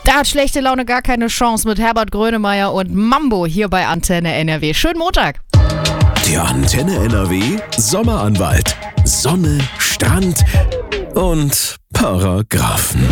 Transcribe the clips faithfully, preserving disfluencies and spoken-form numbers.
Da hat schlechte Laune gar keine Chance mit Herbert Grönemeyer und Mambo hier bei Antenne N R W. Schönen Montag. Der Antenne N R W Sommeranwalt. Sonne, Strand und Paragraphen.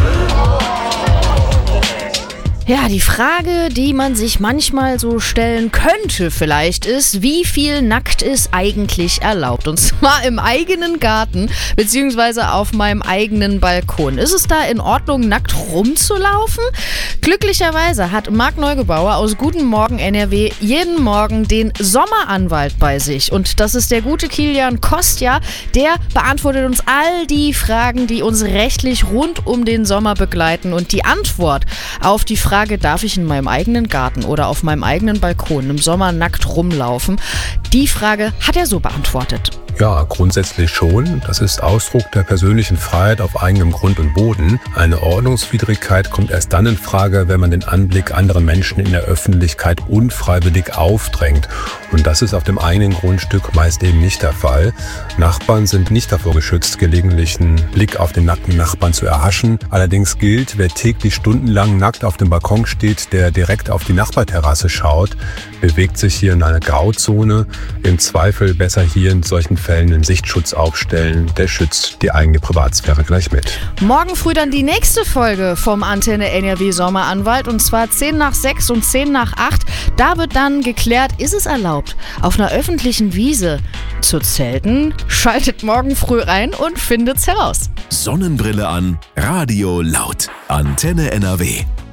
Ja, die Frage, die man sich manchmal so stellen könnte vielleicht ist, wie viel nackt ist eigentlich erlaubt? Und zwar im eigenen Garten beziehungsweise auf meinem eigenen Balkon. Ist es da in Ordnung, nackt rumzulaufen? Glücklicherweise hat Marc Neugebauer aus Guten Morgen N R W jeden Morgen den Sommeranwalt bei sich. Und das ist der gute Kilian Kostja. Der beantwortet uns all die Fragen, die uns rechtlich rund um den Sommer begleiten. Und die Antwort auf die Frage, darf ich in meinem eigenen Garten oder auf meinem eigenen Balkon im Sommer nackt rumlaufen? Die Frage hat er so beantwortet. Ja, grundsätzlich schon. Das ist Ausdruck der persönlichen Freiheit auf eigenem Grund und Boden. Eine Ordnungswidrigkeit kommt erst dann in Frage, wenn man den Anblick anderer Menschen in der Öffentlichkeit unfreiwillig aufdrängt. Und das ist auf dem eigenen Grundstück meist eben nicht der Fall. Nachbarn sind nicht davor geschützt, gelegentlichen Blick auf den nackten Nachbarn zu erhaschen. Allerdings gilt, wer täglich stundenlang nackt auf dem Balkon steht, der direkt auf die Nachbarterrasse schaut, bewegt sich hier in einer Grauzone. Im Zweifel besser hier in solchen Fällen einen Sichtschutz aufstellen. Der schützt die eigene Privatsphäre gleich mit. Morgen früh dann die nächste Folge vom Antenne N R W Sommeranwalt und zwar zehn nach sechs und zehn nach acht. Da wird dann geklärt, ist es erlaubt, auf einer öffentlichen Wiese zu zelten? Schaltet morgen früh rein und findet's heraus. Sonnenbrille an, Radio laut. Antenne N R W.